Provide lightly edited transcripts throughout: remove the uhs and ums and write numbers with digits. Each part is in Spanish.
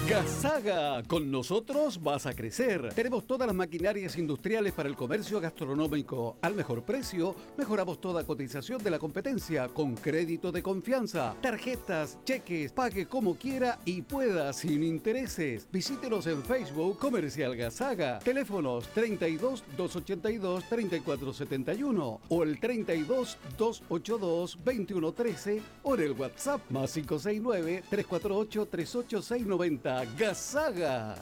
Gasaga, con nosotros vas a crecer. Tenemos todas las maquinarias industriales para el comercio gastronómico. Al mejor precio, mejoramos toda cotización de la competencia con crédito de confianza. Tarjetas, cheques, pague como quiera y pueda sin intereses. Visítenos en Facebook Comercial Gasaga. Teléfonos 32 282 3471 o el 32 282 2113 o en el WhatsApp más 569 348 38690. Gasaga.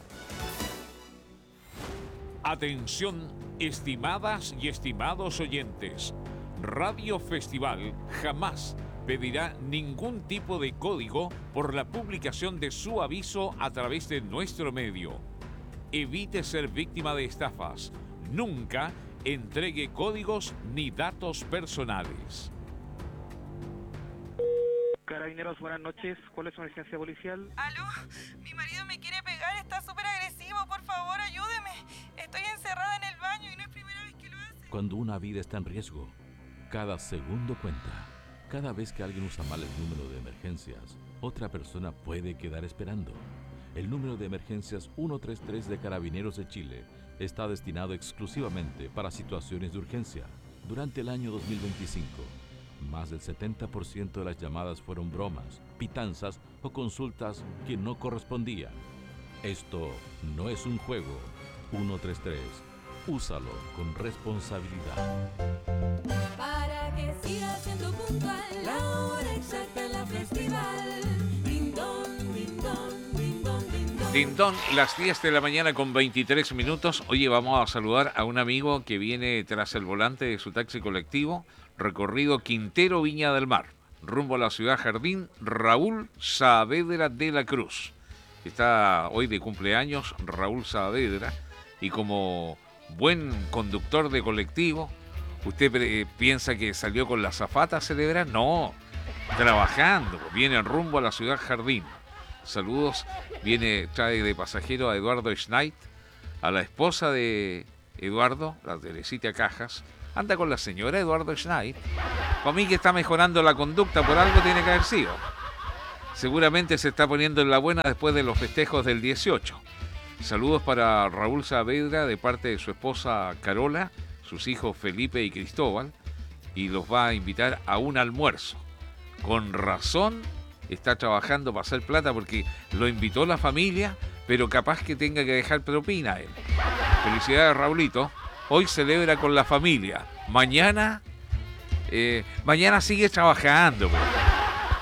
Atención, estimadas y estimados oyentes. Radio Festival jamás pedirá ningún tipo de código por la publicación de su aviso a través de nuestro medio. Evite ser víctima de estafas. Nunca entregue códigos ni datos personales. Carabineros, buenas noches. ¿Cuál es su emergencia policial? ¿Aló? Mi marido me quiere pegar, está súper agresivo, por favor, ayúdeme. Estoy encerrada en el baño y no es primera vez que lo hace. Cuando una vida está en riesgo, cada segundo cuenta. Cada vez que alguien usa mal el número de emergencias, otra persona puede quedar esperando. El número de emergencias 133 de Carabineros de Chile está destinado exclusivamente para situaciones de urgencia. Durante el año 2025, más del 70% de las llamadas fueron bromas, pitanzas o consultas que no correspondían. Esto no es un juego. 133. Úsalo con responsabilidad. Para que siga siendo puntual, la hora exacta en la festival. Ding dong, ding dong, ding dong, ding dong. Dindón, las 10 de la mañana con 23 minutos. Oye, vamos a saludar a un amigo que viene tras el volante de su taxi colectivo, recorrido Quintero Viña del Mar, rumbo a la ciudad Jardín, Raúl Saavedra de la Cruz. Está hoy de cumpleaños Raúl Saavedra y como buen conductor de colectivo, ¿usted piensa que salió con la azafata a celebrar? No, trabajando, viene rumbo a la ciudad Jardín. Saludos, trae de pasajero a Eduardo Schneid, a la esposa de Eduardo, la Teresita Cajas. Anda con la señora Eduardo Schneid. Para mí que está mejorando la conducta, por algo tiene que haber sido. Seguramente se está poniendo en la buena después de los festejos del 18. Saludos para Raúl Saavedra de parte de su esposa Carola, sus hijos Felipe y Cristóbal, y los va a invitar a un almuerzo. Con razón está trabajando para hacer plata porque lo invitó la familia, pero capaz que tenga que dejar propina a él. Felicidades, Raulito. Hoy celebra con la familia. Mañana sigue trabajando, pues.